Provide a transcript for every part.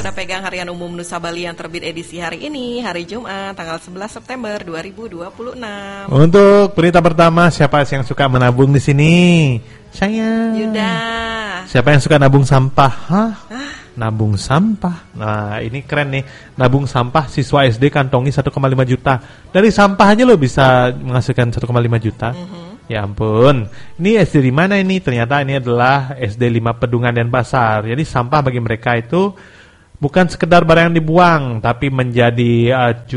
Kita pegang Harian Umum Nusa Bali yang terbit edisi hari ini, hari Jumat, tanggal 11 September 2026. Untuk berita pertama, siapa yang suka menabung di sini? Saya. Yuda. Siapa yang suka nabung sampah? Hah? Nabung sampah. Nah, ini keren nih. Nabung sampah, siswa SD kantongi 1,5 juta. Dari sampah aja lo bisa menghasilkan 1,5 juta. Ya ampun. Ini SD di mana ini? Ternyata ini adalah SD 5 Pedungan Denpasar. Jadi sampah bagi mereka itu bukan sekedar barang yang dibuang, tapi menjadi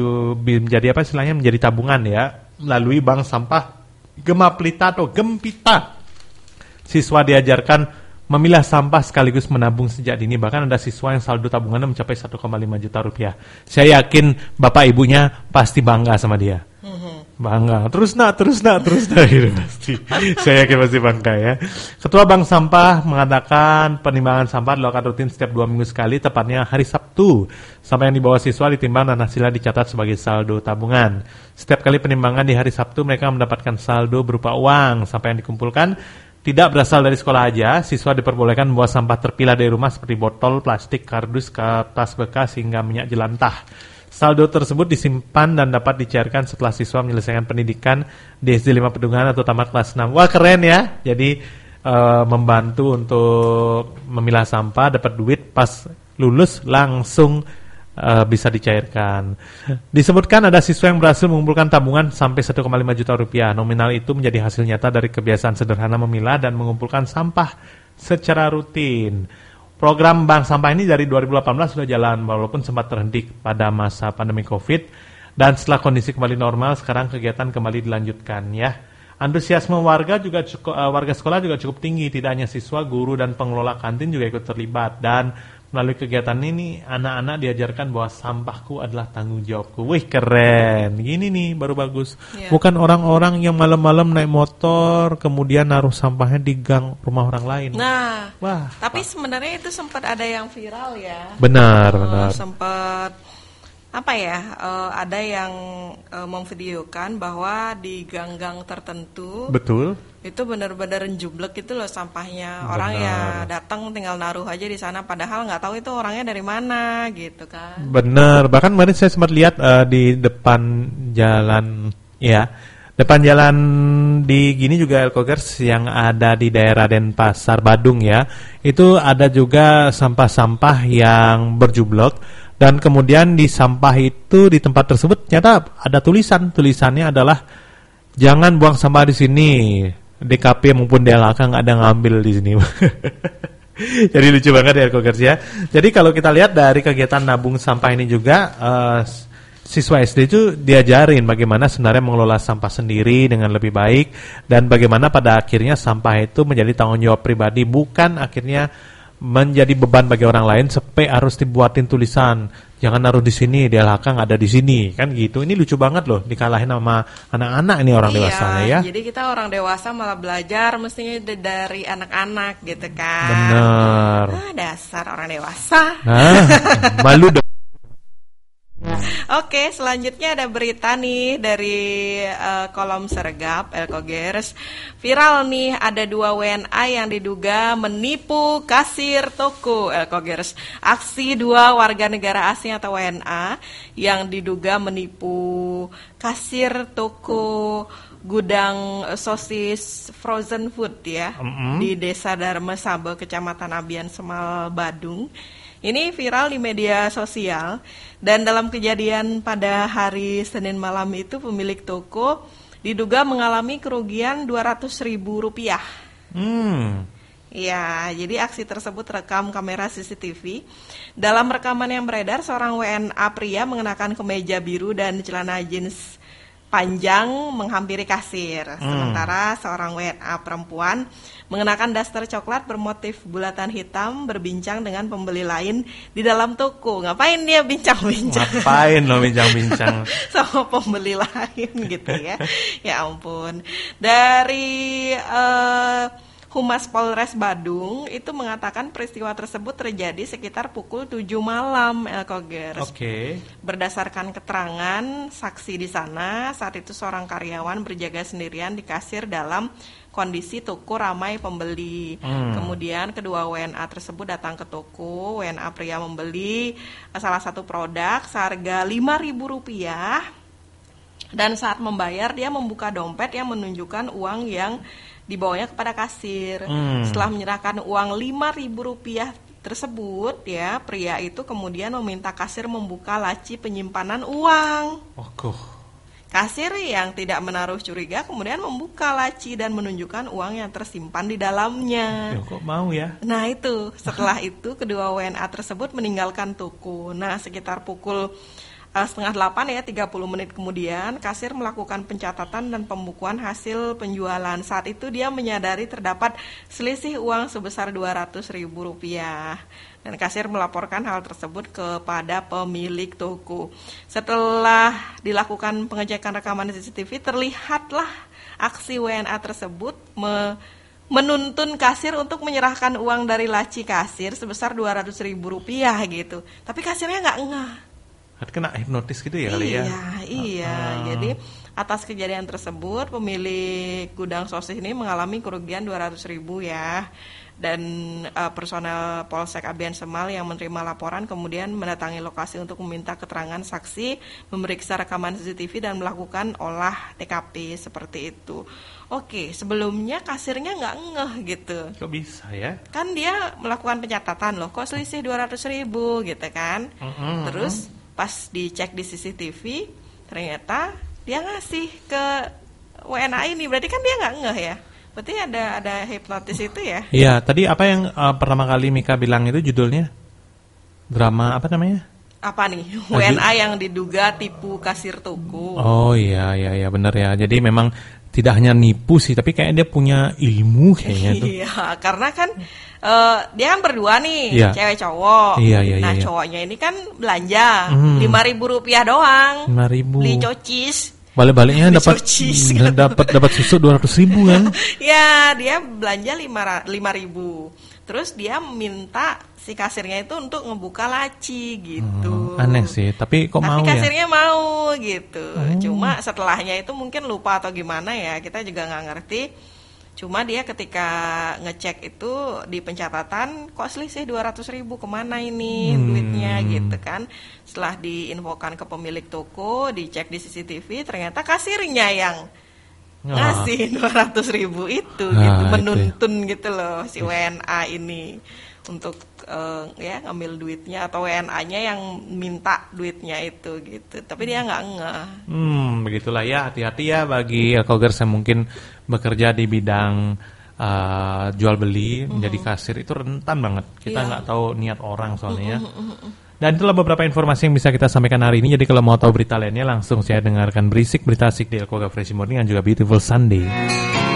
apa istilahnya, menjadi tabungan ya, melalui bank sampah Gemaplita atau Gempita. Siswa diajarkan memilah sampah sekaligus menabung sejak dini. Bahkan ada siswa yang saldo tabungannya mencapai 1,5 juta rupiah. Saya yakin bapak ibunya pasti bangga sama dia. Bangga. Terus nak gitu pasti. Saya yakin pasti bangga ya. Ketua Bank Sampah mengatakan penimbangan sampah dilakukan rutin setiap 2 minggu sekali, tepatnya hari Sabtu. Sampah yang dibawa siswa ditimbang dan hasilnya dicatat sebagai saldo tabungan. Setiap kali penimbangan di hari Sabtu, mereka mendapatkan saldo berupa uang. Sampah yang dikumpulkan tidak berasal dari sekolah aja. Siswa diperbolehkan membawa sampah terpilah dari rumah seperti botol, plastik, kardus, kertas bekas, hingga minyak jelantah. Saldo tersebut disimpan dan dapat dicairkan setelah siswa menyelesaikan pendidikan di SD 5 Pedungan atau tamat kelas 6. Wah, keren ya. Jadi membantu untuk memilah sampah, dapat duit pas lulus langsung bisa dicairkan. Disebutkan ada siswa yang berhasil mengumpulkan tabungan sampai 1,5 juta rupiah. Nominal itu menjadi hasil nyata dari kebiasaan sederhana memilah dan mengumpulkan sampah secara rutin. Program bank sampah ini dari 2018 sudah jalan, walaupun sempat terhenti pada masa pandemi COVID. Dan setelah kondisi kembali normal, sekarang kegiatan kembali dilanjutkan ya. Antusiasme warga sekolah juga cukup tinggi. Tidak hanya siswa, guru dan pengelola kantin juga ikut terlibat. Dan melalui kegiatan ini, anak-anak diajarkan bahwa sampahku adalah tanggung jawabku. Wih, keren. Gini nih, baru bagus. Yeah. Bukan orang-orang yang malam-malam naik motor, kemudian naruh sampahnya di gang rumah orang lain. Nah, wah. Tapi sebenarnya itu sempat ada yang viral ya. Benar. Sempat ada yang memvideokan bahwa di gang-gang tertentu. Betul. Itu benar-benar jublek itu loh sampahnya. Benar. Orang ya datang tinggal naruh aja di sana, padahal nggak tahu itu orangnya dari mana gitu kan. Benar. Bahkan kemarin saya sempat lihat di depan jalan ya. Depan jalan di gini juga Elkogers yang ada di daerah Denpasar Badung ya. Itu ada juga sampah-sampah yang berjublek, dan kemudian di sampah itu, di tempat tersebut ternyata ada tulisannya adalah jangan buang sampah di sini. DKP maupun DLHK nggak ada ngambil di sini. Jadi lucu banget ya Elkogers ya. Jadi kalau kita lihat dari kegiatan nabung sampah ini juga siswa SD itu diajarin bagaimana sebenarnya mengelola sampah sendiri dengan lebih baik, dan bagaimana pada akhirnya sampah itu menjadi tanggung jawab pribadi, bukan akhirnya menjadi beban bagi orang lain sampai harus dibuatin tulisan jangan naruh di sini, DLHK nggak ada di sini, kan gitu. Ini lucu banget loh, dikalahin sama anak-anak ini orang dewasanya ya. Jadi kita orang dewasa malah belajar mestinya dari anak-anak gitu kan. Bener. Dasar orang dewasa. Nah, malu dong. Oke, selanjutnya ada berita nih dari kolom Sergap Elkogers. Viral nih, ada 2 WNA yang diduga menipu kasir toko Elkogers. Aksi 2 warga negara asing atau WNA yang diduga menipu kasir toko gudang sosis frozen food ya, di Desa Dharma Saba, Kecamatan Abian Semal, Badung. Ini viral di media sosial, dan dalam kejadian pada hari Senin malam itu pemilik toko diduga mengalami kerugian Rp200.000. Ya, jadi aksi tersebut rekam kamera CCTV. Dalam rekaman yang beredar, seorang WNA pria mengenakan kemeja biru dan celana jeans panjang menghampiri kasir. Sementara seorang WNA perempuan mengenakan daster coklat bermotif bulatan hitam berbincang dengan pembeli lain di dalam toko. Ngapain dia bincang-bincang? Ngapain lo bincang-bincang sama pembeli lain gitu ya. Ya ampun. Dari Humas Polres Badung itu mengatakan peristiwa tersebut terjadi sekitar pukul 7 malam, Elkogers. Oke. Berdasarkan keterangan saksi di sana, saat itu seorang karyawan berjaga sendirian di kasir dalam kondisi toko ramai pembeli. Kemudian kedua WNA tersebut datang ke toko. WNA pria membeli salah satu produk seharga Rp5.000. Dan saat membayar dia membuka dompet yang menunjukkan uang yang dibawanya kepada kasir. Setelah menyerahkan uang Rp5.000 tersebut, ya, pria itu kemudian meminta kasir membuka laci penyimpanan uang. Kasir yang tidak menaruh curiga kemudian membuka laci dan menunjukkan uang yang tersimpan di dalamnya. Kok mau ya? Nah itu, setelah itu kedua WNA tersebut meninggalkan toko. Nah sekitar pukul 7:30 ya, 30 menit kemudian kasir melakukan pencatatan dan pembukuan hasil penjualan. Saat itu dia menyadari terdapat selisih uang sebesar Rp200.000 dan kasir melaporkan hal tersebut kepada pemilik toko. Setelah dilakukan pengecekan rekaman CCTV, terlihatlah aksi WNA tersebut menuntun kasir untuk menyerahkan uang dari laci kasir sebesar Rp200.000 gitu. Tapi kasirnya nggak ngeh. Kena hipnotis gitu ya kali ya? Iya. Jadi atas kejadian tersebut pemilik gudang sosis ini mengalami kerugian Rp200.000 ya. Dan personel Polsek Abian Semal yang menerima laporan kemudian mendatangi lokasi untuk meminta keterangan saksi, memeriksa rekaman CCTV dan melakukan olah TKP seperti itu. Oke, sebelumnya kasirnya nggak ngeh gitu. Kok bisa ya? Kan dia melakukan pencatatan loh, kok selisih Rp200.000 gitu kan? Terus pas dicek di CCTV ternyata dia ngasih ke WNA ini, berarti kan dia nggak ngeh ya, berarti ada hipnotis itu ya. Iya, tadi apa yang pertama kali Mika bilang itu judulnya drama apa namanya? Apa nih? WNA yang diduga tipu kasir toko. Oh iya benar ya, jadi memang tidak hanya nipu sih, tapi kayak dia punya ilmu kayaknya tuh. Iya, karena kan dia kan berdua nih, cewek cowok. Nah cowoknya ini kan belanja Rp5.000 doang. Rp5.000. Beli cocis. Balik-baliknya dapat susu Rp200.000 kan? Ya, dia belanja Rp5.000. Terus dia minta si kasirnya itu untuk ngebuka laci gitu. Aneh sih, tapi kok mau ya? Tapi kasirnya mau gitu. Cuma setelahnya itu mungkin lupa atau gimana ya, kita juga nggak ngerti. Cuma dia ketika ngecek itu di pencatatan, kok selisih Rp200.000, kemana ini duitnya gitu kan. Setelah diinfokan ke pemilik toko, dicek di CCTV, ternyata kasirnya yang ngasih Rp200.000 itu gitu, menuntun gitu loh si WNA ini untuk ngambil duitnya, atau WNA-nya yang minta duitnya itu gitu. Tapi dia nggak ngeh. Begitulah ya, hati-hati ya bagi Elkogers yang mungkin bekerja di bidang jual beli, menjadi kasir itu rentan banget. Kita nggak tahu niat orang soalnya. Dan itulah beberapa informasi yang bisa kita sampaikan hari ini. Jadi kalau mau tahu berita lainnya langsung saya dengarkan Berisik Berita Asik di Elkoga Fresh Morning dan juga Beautiful Sunday.